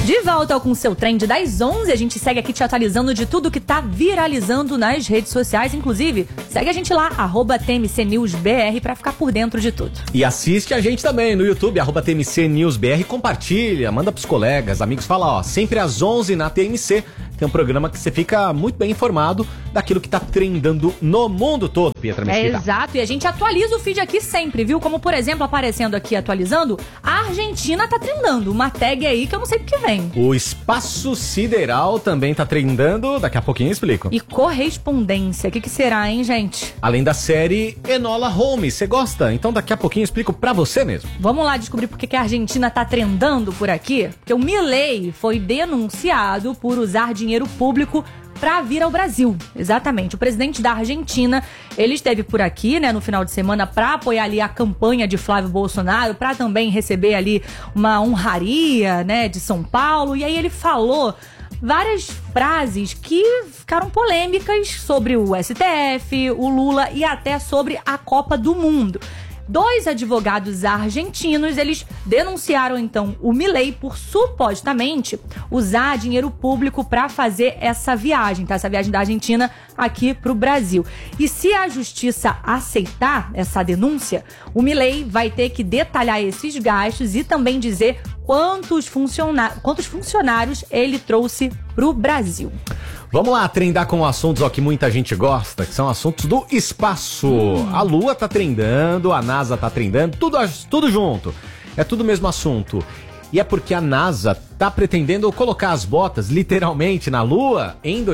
De volta com o seu Trend das 11, a gente segue aqui te atualizando de tudo que tá viralizando nas redes sociais. Inclusive, segue a gente lá, @TMCNewsBR, pra ficar por dentro de tudo. E assiste a gente também no YouTube, @TMCNewsBR, compartilha, manda pros colegas, amigos, fala, sempre às 11 na TMC. Tem um programa que você fica muito bem informado daquilo que tá trendando no mundo todo, Pietra Mesquita. Exato, e a gente atualiza o feed aqui sempre, viu? Como, por exemplo, aparecendo aqui, atualizando, a Argentina tá trendando, uma tag aí que eu não sei do que vem. O espaço sideral também tá trendando, daqui a pouquinho eu explico. E correspondência, o que será, hein, gente? Além da série Enola Holmes, você gosta? Então daqui a pouquinho eu explico pra você mesmo. Vamos lá descobrir por que a Argentina tá trendando por aqui? Porque o Milei foi denunciado por usar dinheiro público para vir ao Brasil. Exatamente. O presidente da Argentina, ele esteve por aqui, né, no final de semana para apoiar ali a campanha de Flávio Bolsonaro, para também receber ali uma honraria, né, de São Paulo. E aí ele falou várias frases que ficaram polêmicas sobre o STF, o Lula e até sobre a Copa do Mundo. 2 advogados argentinos, eles denunciaram então o Milei por supostamente usar dinheiro público para fazer essa viagem, tá? Essa viagem da Argentina aqui pro Brasil. E se a justiça aceitar essa denúncia, o Milei vai ter que detalhar esses gastos e também dizer quantos funcionários ele trouxe pro Brasil. Vamos lá, trendar com assuntos que muita gente gosta, que são assuntos do espaço. A Lua tá trendando, a NASA tá trendando, tudo junto. É tudo o mesmo assunto. E é porque a NASA tá pretendendo colocar as botas, literalmente, na Lua em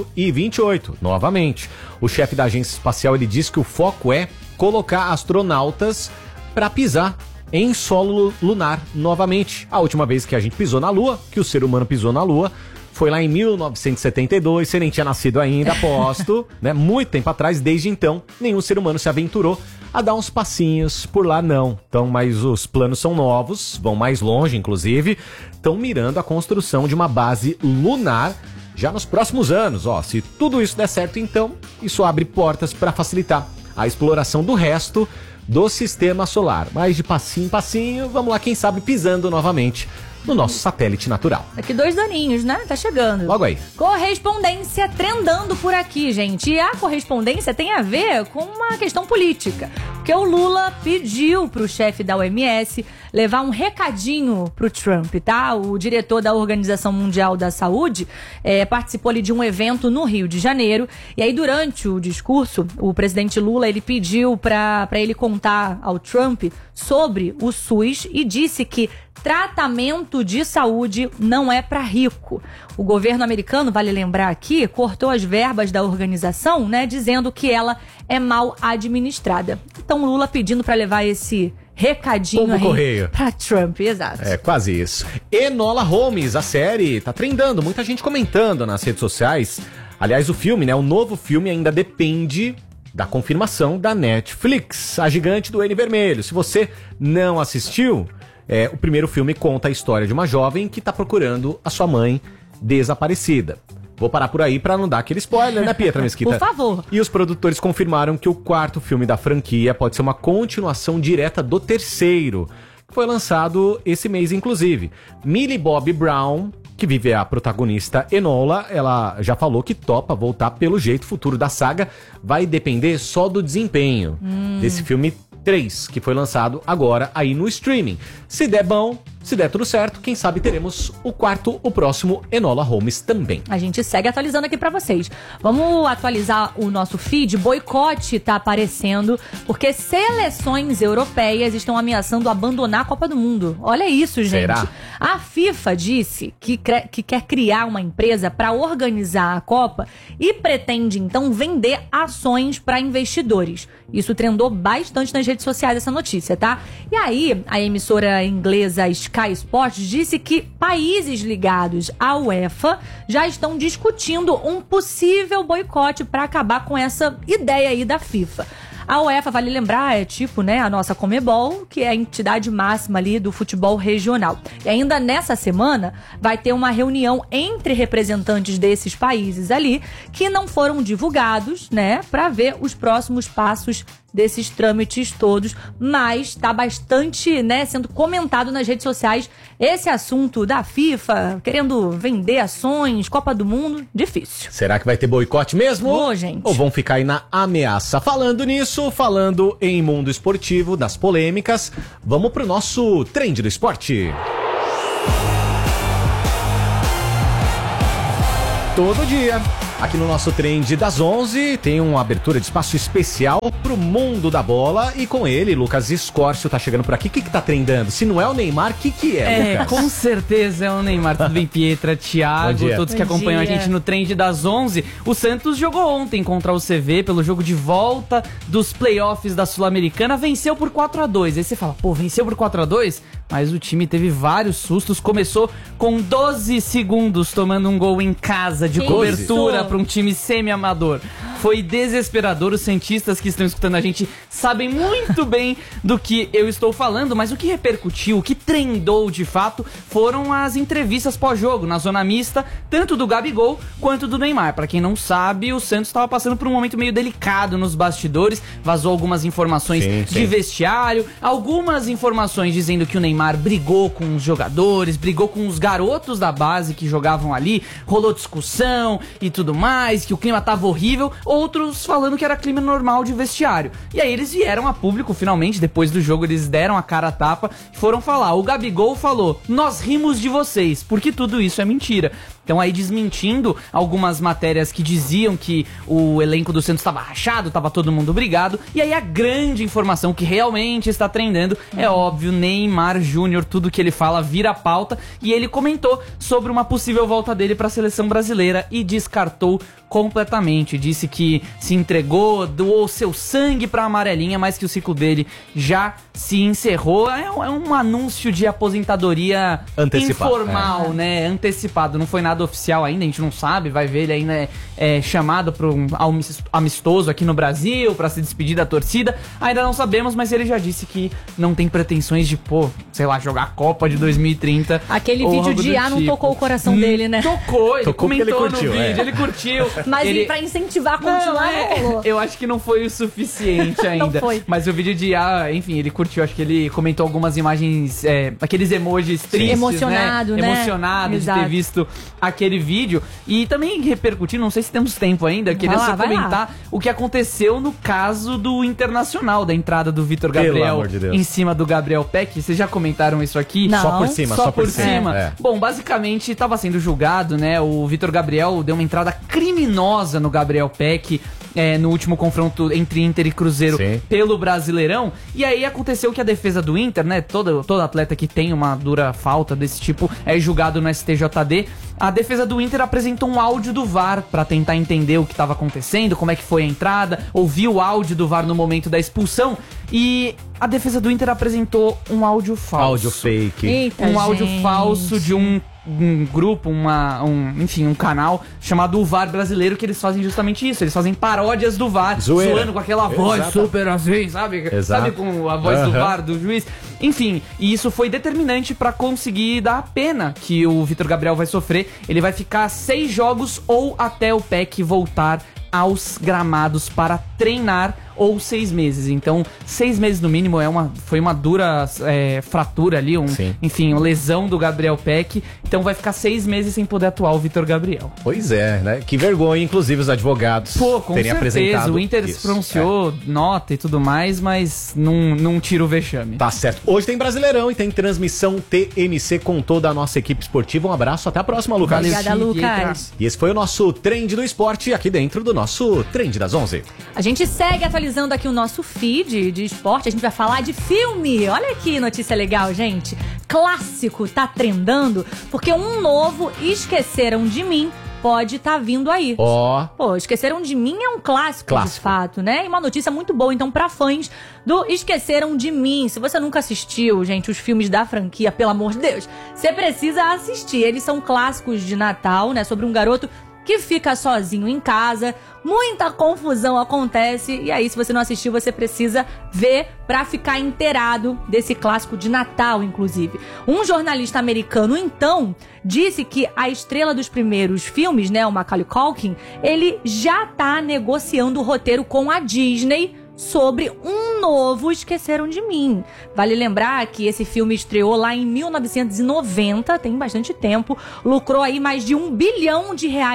2028, novamente. O chefe da agência espacial, ele diz que o foco é colocar astronautas para pisar em solo lunar novamente. A última vez que a gente pisou na Lua, que o ser humano pisou na Lua, foi lá em 1972, você nem tinha nascido ainda, aposto, né? Muito tempo atrás, desde então, nenhum ser humano se aventurou a dar uns passinhos por lá, não. Então, mas os planos são novos, vão mais longe, inclusive, estão mirando a construção de uma base lunar já nos próximos anos. Se tudo isso der certo, então, isso abre portas para facilitar a exploração do resto do sistema solar. Mas de passinho em passinho, vamos lá, quem sabe pisando novamente no nosso satélite natural. Daqui 2 aninhos, né? Tá chegando. Logo aí. Correspondência trendando por aqui, gente. E a correspondência tem a ver com uma questão política. Porque o Lula pediu pro chefe da OMS levar um recadinho pro Trump, tá? O diretor da Organização Mundial da Saúde participou ali de um evento no Rio de Janeiro. E aí, durante o discurso, o presidente Lula, ele pediu pra ele contar ao Trump sobre o SUS e disse que tratamento de saúde não é para rico. O governo americano, vale lembrar aqui, cortou as verbas da organização, né, dizendo que ela é mal administrada. Então Lula pedindo para levar esse recadinho aí pra Trump, exato. É, quase isso. Enola Holmes, a série, tá trendando, muita gente comentando nas redes sociais. Aliás, o filme, né, o novo filme ainda depende da confirmação da Netflix, a gigante do N vermelho. Se você não assistiu, o primeiro filme conta a história de uma jovem que tá procurando a sua mãe desaparecida. Vou parar por aí pra não dar aquele spoiler, né, Pietra Mesquita? Por favor. E os produtores confirmaram que o 4º filme da franquia pode ser uma continuação direta do 3º, que foi lançado esse mês, inclusive. Millie Bobby Brown, que vive a protagonista Enola, ela já falou que topa voltar. Pelo jeito, o futuro da saga vai depender só do desempenho desse filme 3, que foi lançado agora aí no streaming. Se der bom, se der tudo certo, quem sabe teremos o próximo Enola Holmes também. A gente segue atualizando aqui pra vocês. Vamos atualizar o nosso feed. Boicote tá aparecendo porque seleções europeias estão ameaçando abandonar a Copa do Mundo. Olha isso, gente. Será? A FIFA disse que quer criar uma empresa para organizar a Copa e pretende então vender ações para investidores. Isso trendou bastante nas redes sociais, essa notícia, tá? E aí, a emissora inglesa Sky Sports disse que países ligados à UEFA já estão discutindo um possível boicote para acabar com essa ideia aí da FIFA. A UEFA, vale lembrar, é tipo, né, a nossa Conmebol, que é a entidade máxima ali do futebol regional. E ainda nessa semana vai ter uma reunião entre representantes desses países ali que não foram divulgados, né, para ver os próximos passos desses trâmites todos, mas tá bastante, né, sendo comentado nas redes sociais esse assunto da FIFA querendo vender ações, Copa do Mundo, difícil. Será que vai ter boicote mesmo? Ô, gente. Ou vão ficar aí na ameaça? Falando nisso, falando em mundo esportivo, das polêmicas, vamos pro nosso trend do esporte. Todo dia, aqui no nosso trend das 11, tem uma abertura de espaço especial pro mundo da bola e com ele, Lucas Escórcio tá chegando por aqui. O que tá trendando? Se não é o Neymar, o que é, Lucas? Com certeza é o Neymar. Tudo bem, Pietra, Thiago, todos que acompanham a gente no trend das 11. O Santos jogou ontem contra o CV pelo jogo de volta dos playoffs da Sul-Americana, venceu por 4-2. Aí você fala, pô, venceu por 4-2? Mas o time teve vários sustos, começou com 12 segundos tomando um gol em casa de cobertura para um time semi-amador. Foi desesperador, os cientistas que estão escutando a gente sabem muito bem do que eu estou falando, mas o que repercutiu, o que trendou de fato, foram as entrevistas pós-jogo, na zona mista, tanto do Gabigol quanto do Neymar. Para quem não sabe, o Santos estava passando por um momento meio delicado nos bastidores, vazou algumas informações de vestiário, algumas informações dizendo que o Neymar brigou com os jogadores, brigou com os garotos da base que jogavam ali, rolou discussão e tudo mais, que o clima tava horrível, outros falando que era clima normal de vestiário. E aí eles vieram a público, finalmente, depois do jogo, eles deram a cara a tapa e foram falar. O Gabigol falou, nós rimos de vocês, porque tudo isso é mentira. Então aí desmentindo algumas matérias que diziam que o elenco do Santos estava rachado, estava todo mundo brigado. E aí a grande informação que realmente está trendando é óbvio, Neymar Júnior, tudo que ele fala vira pauta. E ele comentou sobre uma possível volta dele para a seleção brasileira e descartou completamente. Disse que se entregou, doou seu sangue pra amarelinha, mas que o ciclo dele já se encerrou. É um anúncio de aposentadoria informal, né? Antecipado. Não foi nada oficial ainda, a gente não sabe. Vai ver, ele ainda é chamado para um amistoso aqui no Brasil, pra se despedir da torcida. Ainda não sabemos, mas ele já disse que não tem pretensões de, sei lá, jogar a Copa de 2030. Aquele vídeo de não tocou o coração dele, né? Tocou, ele comentou ele curtiu, no vídeo, ele curtiu. Mas pra incentivar a continuar, não rolou. Eu acho que não foi o suficiente ainda. Não foi. Mas o vídeo de enfim, ele curtiu. Acho que ele comentou algumas imagens, aqueles emojis tristes, emocionado, né? Emocionado de ter visto aquele vídeo. E também repercutir, não sei se temos tempo ainda, queria só comentar o que aconteceu no caso do Internacional, da entrada do Vitor Gabriel em cima do Gabriel Peck. Vocês já comentaram isso aqui? Não. Só por cima. É. Bom, basicamente estava sendo julgado, né? O Vitor Gabriel deu uma entrada criminosa no Gabriel Peck no último confronto entre Inter e Cruzeiro pelo Brasileirão. E aí aconteceu que a defesa do Inter, né? Todo atleta que tem uma dura falta desse tipo é julgado no STJD. A defesa do Inter apresentou um áudio do VAR pra tentar entender o que estava acontecendo, como é que foi a entrada, ouviu o áudio do VAR no momento da expulsão e a defesa do Inter apresentou um áudio falso. Áudio fake. Eita, áudio falso de um grupo, enfim, um canal chamado O VAR Brasileiro, que eles fazem justamente isso. Eles fazem paródias do VAR, zoando com aquela voz super assim, sabe? Sabe, com a voz do VAR, do juiz. Enfim, e isso foi determinante pra conseguir dar a pena que o Vitor Gabriel vai sofrer. Ele vai ficar 6 jogos ou até o PEC voltar aos gramados para treinar, ou 6 meses. Então, 6 meses no mínimo foi uma dura fratura ali, enfim, uma lesão do Gabriel Peck. Então vai ficar 6 meses sem poder atuar o Vitor Gabriel. Pois é, né? Que vergonha, inclusive, os advogados com terem apresentado. O Inter se pronunciou, nota e tudo mais, mas não tira o vexame. Tá certo. Hoje tem Brasileirão e tem transmissão TMC com toda a nossa equipe esportiva. Um abraço, até a próxima, Lucas. Obrigada, Lucas. E esse foi o nosso Trend do Esporte aqui dentro do nosso Trend das 11. A gente segue atualizando aqui o nosso feed de esporte, a gente vai falar de filme. Olha que notícia legal, gente. Clássico tá trendando porque um novo Esqueceram de Mim pode estar vindo aí. Pô, Esqueceram de Mim é um clássico de fato, né? E uma notícia muito boa, então, pra fãs do Esqueceram de Mim. Se você nunca assistiu, gente, os filmes da franquia, pelo amor de Deus, você precisa assistir. Eles são clássicos de Natal, né? Sobre um garoto que fica sozinho em casa, muita confusão acontece, e aí se você não assistiu, você precisa ver pra ficar inteirado desse clássico de Natal, inclusive. Um jornalista americano, então, disse que a estrela dos primeiros filmes, né, o Macaulay Culkin, ele já tá negociando o roteiro com a Disney sobre um novo Esqueceram de Mim. Vale lembrar que esse filme estreou lá em 1990, tem bastante tempo, lucrou aí mais de R$1 bilhão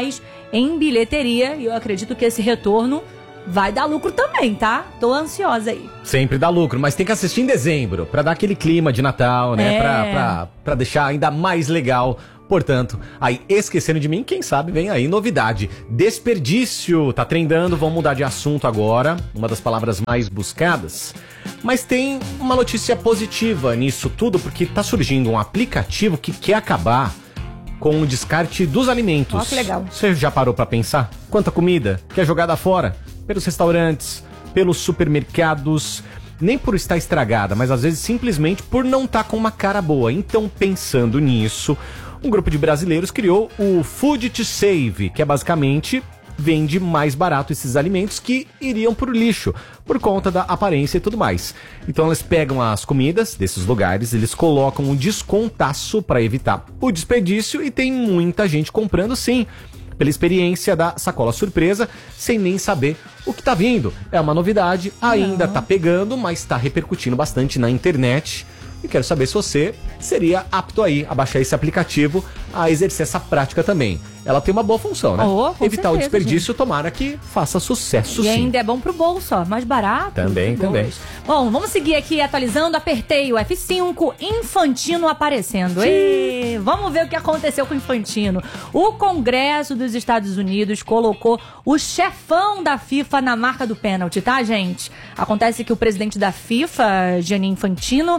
em bilheteria, e eu acredito que esse retorno vai dar lucro também, tá? Tô ansiosa aí. Sempre dá lucro, mas tem que assistir em dezembro, pra dar aquele clima de Natal, né? Pra deixar ainda mais legal. Portanto, aí Esquecendo de Mim, quem sabe vem aí novidade. Desperdício, tá trendando, vamos mudar de assunto agora. Uma das palavras mais buscadas. Mas tem uma notícia positiva nisso tudo, porque tá surgindo um aplicativo que quer acabar com o descarte dos alimentos. Ó, que legal. Você já parou pra pensar? Quanta comida que é jogada fora? Pelos restaurantes, pelos supermercados, nem por estar estragada, mas às vezes simplesmente por não estar com uma cara boa. Então, pensando nisso, um grupo de brasileiros criou o Food to Save, que é basicamente vende mais barato esses alimentos que iriam pro lixo, por conta da aparência e tudo mais. Então eles pegam as comidas desses lugares, eles colocam um descontaço para evitar o desperdício e tem muita gente comprando sim, pela experiência da sacola surpresa, sem nem saber o que tá vindo. É uma novidade, ainda tá pegando, mas tá repercutindo bastante na internet. E quero saber se você seria apto aí a baixar esse aplicativo, a exercer essa prática também. Ela tem uma boa função, né? Evitar o desperdício, gente. Tomara que faça sucesso, sim. E ainda é bom pro bolso, ó, mais barato. Também. Bom, vamos seguir aqui atualizando. Apertei o F5, Infantino aparecendo. E vamos ver o que aconteceu com o Infantino. O Congresso dos Estados Unidos colocou o chefão da FIFA na marca do pênalti, tá, gente? Acontece que o presidente da FIFA, Gianni Infantino,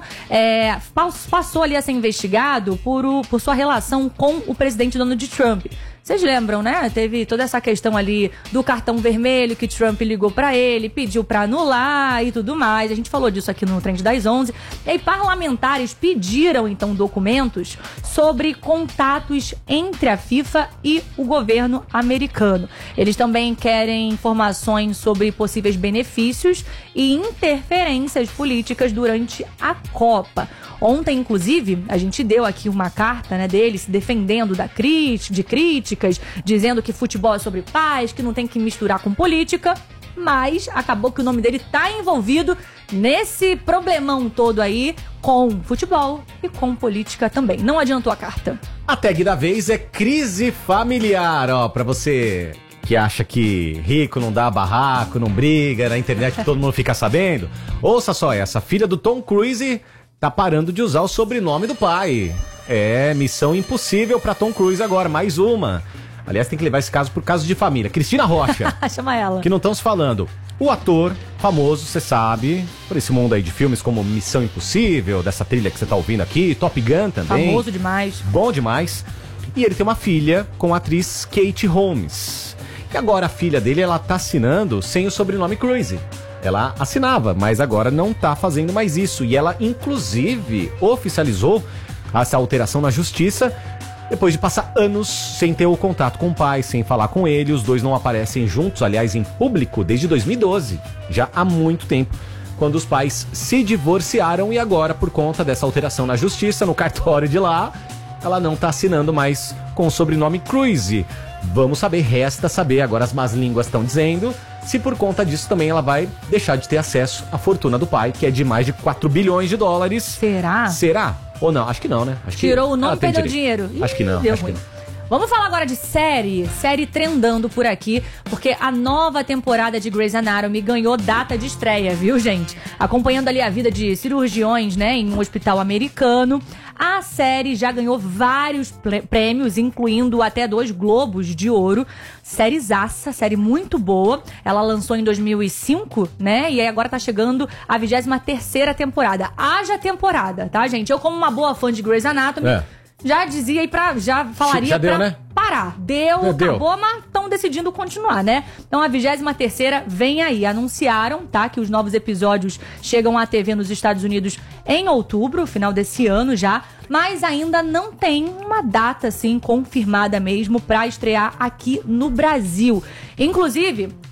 passou ali a ser investigado por sua relação com o presidente Donald Trump. Vocês lembram, né? Teve toda essa questão ali do cartão vermelho que Trump ligou pra ele, pediu pra anular e tudo mais. A gente falou disso aqui no Trend das 11. E aí parlamentares pediram, então, documentos sobre contatos entre a FIFA e o governo americano. Eles também querem informações sobre possíveis benefícios e interferências políticas durante a Copa. Ontem, inclusive, a gente deu aqui uma carta, né, dele se defendendo de críticas, dizendo que futebol é sobre paz, que não tem que misturar com política, mas acabou que o nome dele tá envolvido nesse problemão todo aí com futebol e com política também. Não adiantou a carta. A tag da vez é crise familiar, ó, pra você que acha que rico não dá barraco, não briga, na internet que todo mundo fica sabendo. Ouça só essa, filha do Tom Cruise tá parando de usar o sobrenome do pai. É, missão impossível pra Tom Cruise agora, mais uma. Aliás, tem que levar esse caso por caso de família. Cristina Rocha. Chama ela. Que não estamos falando. O ator famoso, você sabe, por esse mundo aí de filmes como Missão Impossível, dessa trilha que você tá ouvindo aqui, Top Gun também. Famoso demais. Bom demais. E ele tem uma filha com a atriz Kate Holmes. E agora a filha dele, ela tá assinando sem o sobrenome Cruise. Ela assinava, mas agora não tá fazendo mais isso. E ela, inclusive, oficializou essa alteração na justiça depois de passar anos sem ter o contato com o pai, sem falar com ele. Os dois não aparecem juntos, aliás, em público, desde 2012. Já há muito tempo, quando os pais se divorciaram. E agora, por conta dessa alteração na justiça, no cartório de lá, ela não tá assinando mais com o sobrenome Cruise. Vamos saber, resta saber, agora as más línguas estão dizendo, se por conta disso também ela vai deixar de ter acesso à fortuna do pai, que é de mais de 4 bilhões de dólares. Será? Será? Ou não? Acho que não, né? Acho Tirou que o nome e perdeu dinheiro. Acho que não. Deu acho ruim. que não. Vamos falar agora de série trendando por aqui, porque a nova temporada de Grey's Anatomy ganhou data de estreia, viu, gente? Acompanhando ali a vida de cirurgiões, né, em um hospital americano. A série já ganhou vários prêmios, incluindo até 2 Globos de Ouro. Sériezaça, série muito boa. Ela lançou em 2005, né? E aí agora tá chegando a 23ª temporada. Haja temporada, tá, gente? Eu, como uma boa fã de Grey's Anatomy, já dizia aí já falaria já deu, pra né? parar. Acabou, mas estão decidindo continuar, né? Então a 23ª vem aí. Anunciaram, tá? Que os novos episódios chegam à TV nos Estados Unidos em outubro, final desse ano já. Mas ainda não tem uma data, assim, confirmada mesmo pra estrear aqui no Brasil. Inclusive,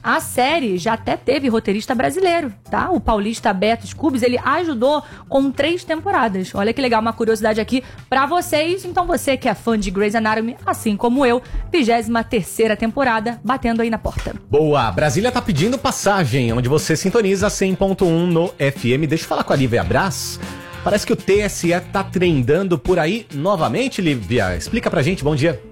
a série já até teve roteirista brasileiro, tá? O paulista Beto Scubes, ele ajudou com 3 temporadas. Olha que legal, uma curiosidade aqui pra vocês. Então você que é fã de Grey's Anatomy, assim como eu, 23ª temporada, batendo aí na porta. Boa, Brasília tá pedindo passagem, onde você sintoniza 100.1 no FM. Deixa eu falar com a Lívia Brás. Parece que o TSE tá trendando por aí novamente, Lívia. Explica pra gente, bom dia.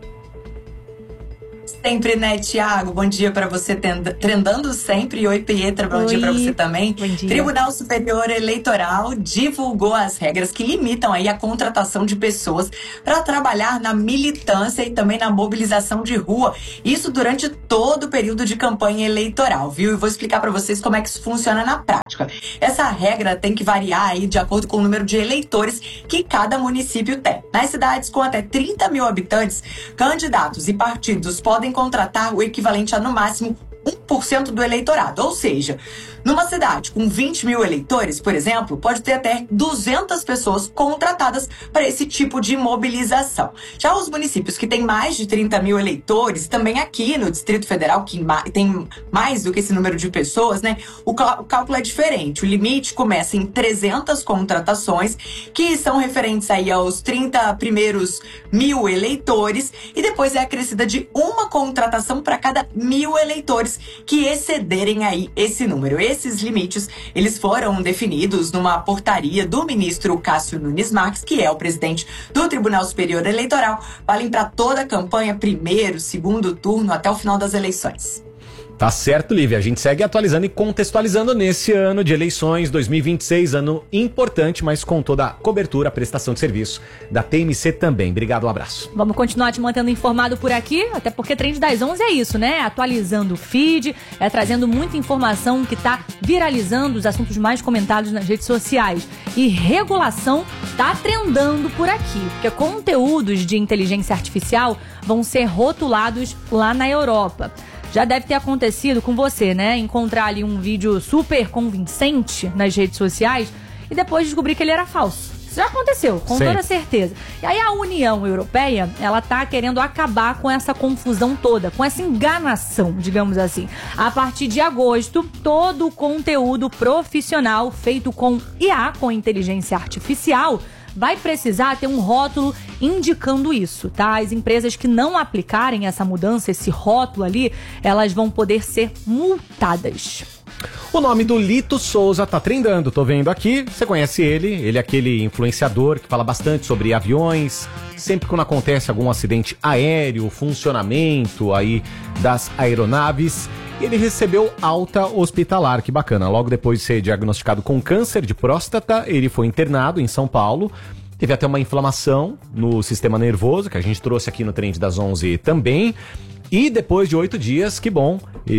Sempre, né, Thiago? Bom dia pra você, trendando sempre. Oi, Pietra, bom dia pra você também. Bom dia. Tribunal Superior Eleitoral divulgou as regras que limitam aí a contratação de pessoas para trabalhar na militância e também na mobilização de rua. Isso durante todo o período de campanha eleitoral, viu? E vou explicar pra vocês como é que isso funciona na prática. Essa regra tem que variar aí de acordo com o número de eleitores que cada município tem. Nas cidades com até 30 mil habitantes, candidatos e partidos podem contratar o equivalente a, no máximo, 1% do eleitorado. Ou seja, numa cidade com 20 mil eleitores, por exemplo, pode ter até 200 pessoas contratadas para esse tipo de mobilização. Já os municípios que têm mais de 30 mil eleitores, também aqui no Distrito Federal, que tem mais do que esse número de pessoas, né? O cálculo é diferente. O limite começa em 300 contratações, que são referentes aí aos 30 primeiros mil eleitores, e depois é acrescida de uma contratação para cada 1.000 eleitores que excederem aí esse número. Esses limites, eles foram definidos numa portaria do ministro Cássio Nunes Marques, que é o presidente do Tribunal Superior Eleitoral, valem para toda a campanha, primeiro, segundo turno, até o final das eleições. Tá certo, Lívia. A gente segue atualizando e contextualizando nesse ano de eleições 2026, ano importante, mas com toda a cobertura, a prestação de serviço da TMC também. Obrigado, um abraço. Vamos continuar te mantendo informado por aqui, até porque Trend das 11 é isso, né? Atualizando o feed, trazendo muita informação que tá viralizando os assuntos mais comentados nas redes sociais. E regulação tá trendando por aqui, porque conteúdos de inteligência artificial vão ser rotulados lá na Europa. Já deve ter acontecido com você, né? Encontrar ali um vídeo super convincente nas redes sociais e depois descobrir que ele era falso. Isso já aconteceu, com toda certeza. E aí a União Europeia, ela tá querendo acabar com essa confusão toda, com essa enganação, digamos assim. A partir de agosto, todo o conteúdo profissional feito com IA, com inteligência artificial, vai precisar ter um rótulo indicando isso, tá? As empresas que não aplicarem essa mudança, esse rótulo ali, elas vão poder ser multadas. O nome do Lito Souza tá trendando, tô vendo aqui. Você conhece ele? Ele é aquele influenciador que fala bastante sobre aviões. Sempre quando acontece algum acidente aéreo, funcionamento aí das aeronaves, ele recebeu alta hospitalar, que bacana. Logo depois de ser diagnosticado com câncer de próstata, ele foi internado em São Paulo. Teve até uma inflamação no sistema nervoso, que a gente trouxe aqui no Trend das 11 também. E depois de 8 dias, que bom,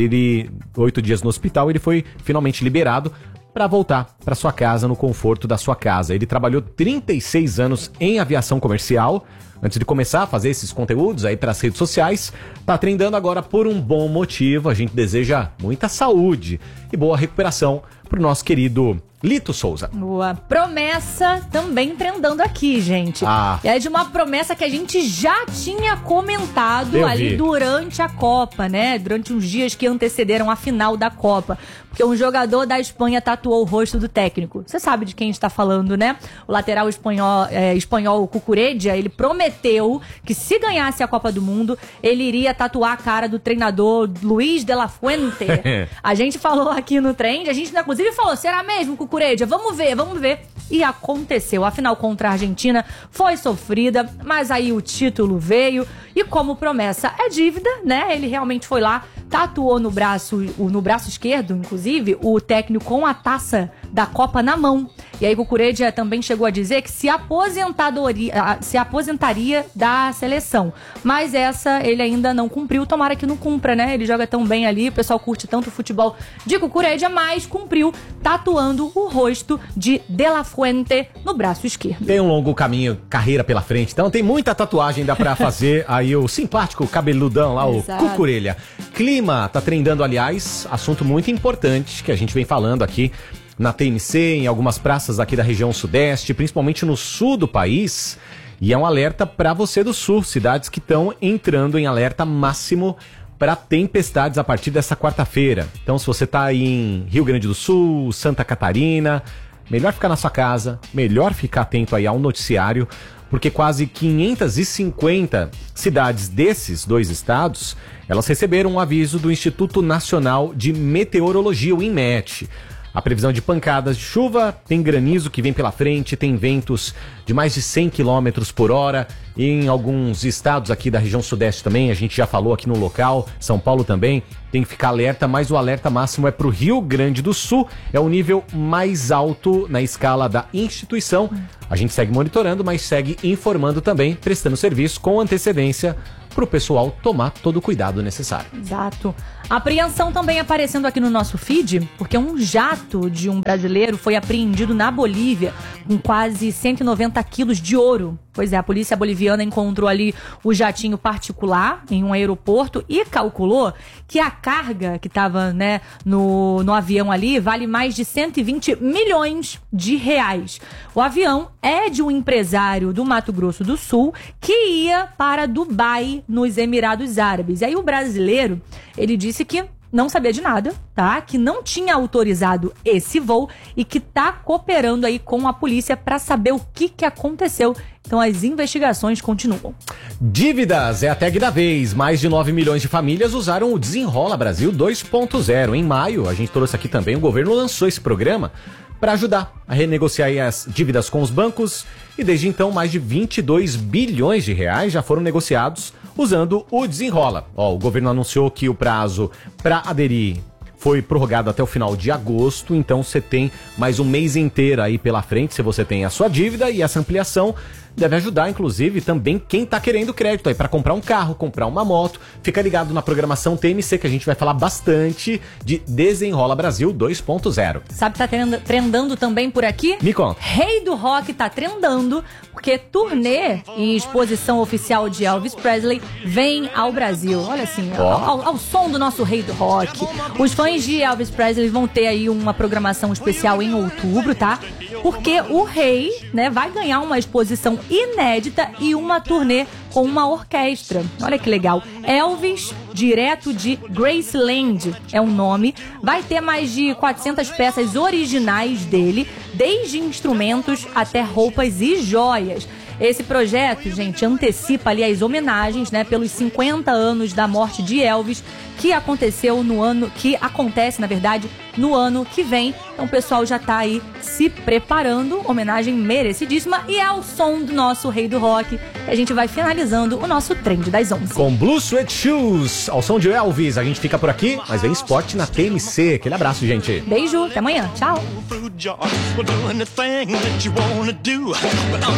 8 dias no hospital, ele foi finalmente liberado para voltar para sua casa, no conforto da sua casa. Ele trabalhou 36 anos em aviação comercial, antes de começar a fazer esses conteúdos aí para as redes sociais. Tá trendando agora por um bom motivo. A gente deseja muita saúde e boa recuperação pro nosso querido Lito Souza. Boa. Promessa também trendando aqui, gente. É de uma promessa que a gente já tinha comentado ali durante a Copa, né? Durante os dias que antecederam a final da Copa. Porque um jogador da Espanha tatuou o rosto do técnico. Você sabe de quem a gente tá falando, né? O lateral espanhol Cucurella, ele prometeu que se ganhasse a Copa do Mundo, ele iria tatuar a cara do treinador Luis de la Fuente. A gente falou aqui no Trend, a gente inclusive falou, será mesmo, Cucurella? Vamos ver. E aconteceu. A final contra a Argentina foi sofrida, mas aí o título veio. E como promessa é dívida, né? Ele realmente foi lá, tatuou no braço esquerdo, inclusive, o técnico com a taça da Copa na mão. E aí Cucurella também chegou a dizer que se aposentaria da seleção. Mas essa ele ainda não cumpriu, tomara que não cumpra, né? Ele joga tão bem ali, o pessoal curte tanto o futebol de Cucurella, mas cumpriu tatuando o rosto de la Fuente no braço esquerdo. Tem um longo caminho, carreira pela frente, então tem muita tatuagem, dá pra fazer aí o simpático cabeludão lá, o Cucurella. Clima tá trendando, aliás, assunto muito importante que a gente vem falando aqui na TMC, em algumas praças aqui da região sudeste, principalmente no sul do país. E é um alerta para você do sul, cidades que estão entrando em alerta máximo para tempestades a partir dessa quarta-feira. Então, se você está aí em Rio Grande do Sul, Santa Catarina, melhor ficar na sua casa, melhor ficar atento aí ao noticiário, porque quase 550 cidades desses 2 estados, elas receberam um aviso do Instituto Nacional de Meteorologia, o INMET. A previsão de pancadas de chuva, tem granizo que vem pela frente, tem ventos de mais de 100 km por hora. E em alguns estados aqui da região sudeste também, a gente já falou aqui no local, São Paulo também, tem que ficar alerta, mas o alerta máximo é para o Rio Grande do Sul. É o nível mais alto na escala da instituição. A gente segue monitorando, mas segue informando também, prestando serviço com antecedência para o pessoal tomar todo o cuidado necessário. Exato. A apreensão também aparecendo aqui no nosso feed, porque um jato de um brasileiro foi apreendido na Bolívia com quase 190 quilos de ouro. Pois é, a polícia boliviana encontrou ali o jatinho particular em um aeroporto e calculou que a carga que estava, né, no avião ali vale mais de 120 milhões de reais. O avião é de um empresário do Mato Grosso do Sul que ia para Dubai, nos Emirados Árabes. E aí o brasileiro, ele disse que não sabia de nada, tá? Que não tinha autorizado esse voo e que tá cooperando aí com a polícia para saber o que aconteceu. Então as investigações continuam. Dívidas é a tag da vez. Mais de 9 milhões de famílias usaram o Desenrola Brasil 2.0. Em maio, a gente trouxe aqui também, o governo lançou esse programa para ajudar a renegociar aí as dívidas com os bancos. E desde então, mais de 22 bilhões de reais já foram negociados usando o Desenrola. O governo anunciou que o prazo para aderir foi prorrogado até o final de agosto, então você tem mais um mês inteiro aí pela frente, se você tem a sua dívida, e essa ampliação deve ajudar, inclusive, também quem tá querendo crédito aí para comprar um carro, comprar uma moto. Fica ligado na programação TMC, que a gente vai falar bastante de Desenrola Brasil 2.0. Sabe que tá trendando também por aqui? Me conta. Rei do Rock tá trendando, porque turnê e exposição oficial de Elvis Presley vem ao Brasil. Olha assim, ao som do nosso Rei do Rock. Os fãs de Elvis Presley vão ter aí uma programação especial em outubro, tá? Porque o rei, né, vai ganhar uma exposição inédita e uma turnê com uma orquestra. Olha que legal. Elvis, direto de Graceland é o nome. Vai ter mais de 400 peças originais dele, desde instrumentos até roupas e joias. Esse projeto, gente, antecipa ali as homenagens, né, pelos 50 anos da morte de Elvis, que aconteceu acontece, na verdade, no ano que vem. Então o pessoal já tá aí se preparando, homenagem merecidíssima, e é ao som do nosso Rei do Rock que a gente vai finalizando o nosso Trend das 11. Com Blue Sweat Shoes, ao som de Elvis, a gente fica por aqui, mas vem esporte na TMC. Aquele abraço, gente. Beijo, até amanhã, tchau.